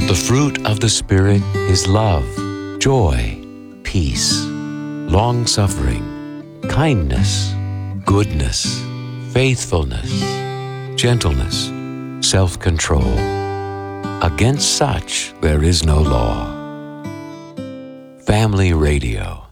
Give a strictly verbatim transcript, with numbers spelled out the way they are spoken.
But the fruit of the Spirit is love, joy, peace, long-suffering, kindness, goodness, faithfulness, gentleness, self-control. Against such there is no law. Family Radio.